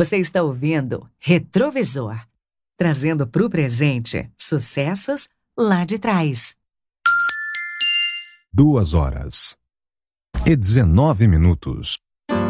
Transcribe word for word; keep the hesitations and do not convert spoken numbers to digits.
Você está ouvindo Retrovisor, trazendo para o presente sucessos lá de trás. Duas horas e dezenove minutos.